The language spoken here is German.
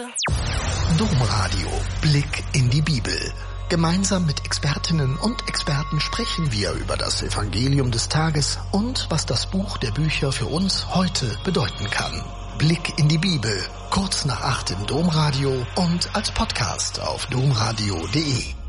Domradio. Blick in die Bibel. Gemeinsam mit Expertinnen und Experten sprechen wir über das Evangelium des Tages und was das Buch der Bücher für uns heute bedeuten kann. Blick in die Bibel. Kurz nach 8 im Domradio und als Podcast auf domradio.de.